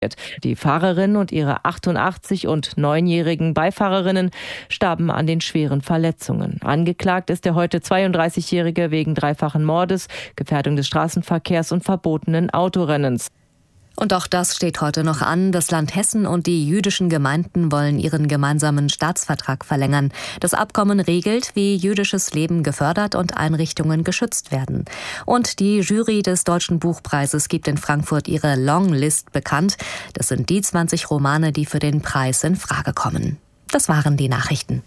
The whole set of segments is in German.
Die Fahrerin und ihre 88- und 9-jährigen Beifahrerinnen starben an den schweren Verletzungen. Angeklagt ist der heute 32-Jährige wegen dreifachen Mordes, Gefährdung des Straßenverkehrs und verbotenen Autorennens. Und auch das steht heute noch an. Das Land Hessen und die jüdischen Gemeinden wollen ihren gemeinsamen Staatsvertrag verlängern. Das Abkommen regelt, wie jüdisches Leben gefördert und Einrichtungen geschützt werden. Und die Jury des Deutschen Buchpreises gibt in Frankfurt ihre Longlist bekannt. Das sind die 20 Romane, die für den Preis in Frage kommen. Das waren die Nachrichten.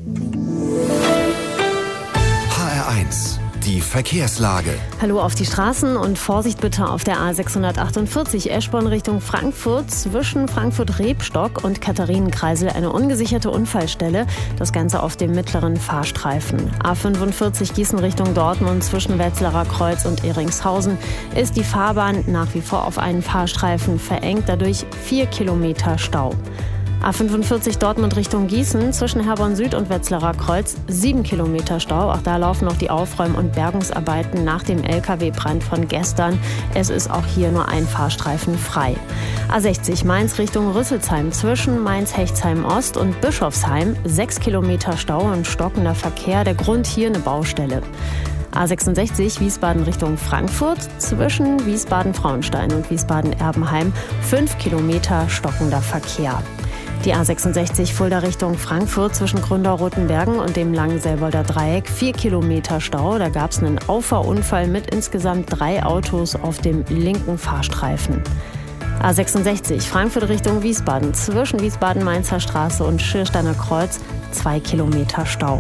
HR1, die Verkehrslage. Hallo auf die Straßen und Vorsicht bitte auf der A648 Eschborn Richtung Frankfurt. Zwischen Frankfurt-Rebstock und Katharinenkreisel eine ungesicherte Unfallstelle. Das Ganze auf dem mittleren Fahrstreifen. A45 Gießen Richtung Dortmund zwischen Wetzlarer Kreuz und Ehringshausen ist die Fahrbahn nach wie vor auf einen Fahrstreifen verengt. Dadurch 4 Kilometer Stau. A45 Dortmund Richtung Gießen zwischen Herborn Süd und Wetzlarer Kreuz 7 Kilometer Stau. Auch da laufen noch die Aufräum- und Bergungsarbeiten nach dem LKW-Brand von gestern. Es ist auch hier nur ein Fahrstreifen frei. A60 Mainz Richtung Rüsselsheim zwischen Mainz-Hechtsheim-Ost und Bischofsheim 6 Kilometer Stau und stockender Verkehr. Der Grund hier eine Baustelle. A66 Wiesbaden Richtung Frankfurt zwischen Wiesbaden-Frauenstein und Wiesbaden-Erbenheim 5 Kilometer stockender Verkehr. Die A66 Fulda Richtung Frankfurt zwischen Gründau-Rotenbergen und dem Langenselbolder Dreieck 4 Kilometer Stau. Da gab es einen Auffahrunfall mit insgesamt 3 Autos auf dem linken Fahrstreifen. A66 Frankfurt Richtung Wiesbaden zwischen Wiesbaden-Mainzer Straße und Schiersteiner Kreuz 2 Kilometer Stau.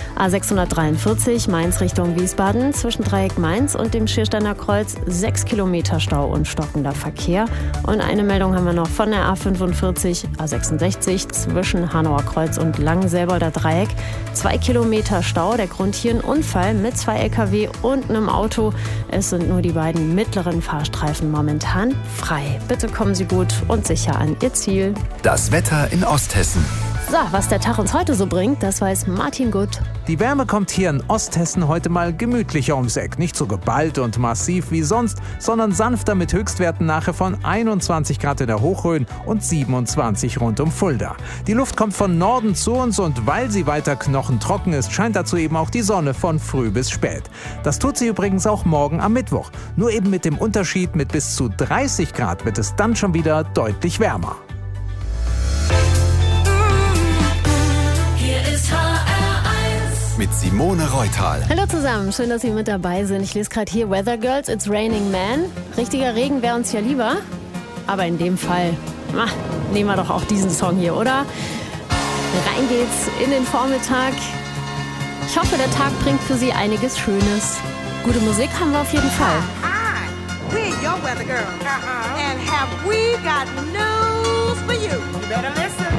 A643 Mainz Richtung Wiesbaden zwischen Dreieck Mainz und dem Schiersteiner Kreuz 6 Kilometer Stau und stockender Verkehr. Und eine Meldung haben wir noch von der A45 A66 zwischen Hanauer Kreuz und Langenselbolder Dreieck 2 Kilometer Stau. Der Grund hier ein Unfall mit 2 LKW und einem Auto. Es sind nur die beiden mittleren Fahrstreifen momentan frei. Bitte kommen Sie gut und sicher an Ihr Ziel. Das Wetter in Osthessen. So, was der Tag uns heute so bringt, das weiß Martin Gutt. Die Wärme kommt hier in Osthessen heute mal gemütlicher ums Eck. Nicht so geballt und massiv wie sonst, sondern sanfter mit Höchstwerten nachher von 21 Grad in der Hochrhön und 27 rund um Fulda. Die Luft kommt von Norden zu uns und weil sie weiter knochentrocken ist, scheint dazu eben auch die Sonne von früh bis spät. Das tut sie übrigens auch morgen am Mittwoch. Nur eben mit dem Unterschied, mit bis zu 30 Grad wird es dann schon wieder deutlich wärmer. Mit Simone Reutal. Hallo zusammen, schön, dass Sie mit dabei sind. Ich lese gerade hier Weather Girls, It's Raining Man. Richtiger Regen wäre uns ja lieber, aber in dem Fall nehmen wir doch auch diesen Song hier, oder? Rein geht's in den Vormittag. Ich hoffe, der Tag bringt für Sie einiges Schönes. Gute Musik haben wir auf jeden Fall. Hi, we're your Weather Girls. And have we got news for you? You better listen.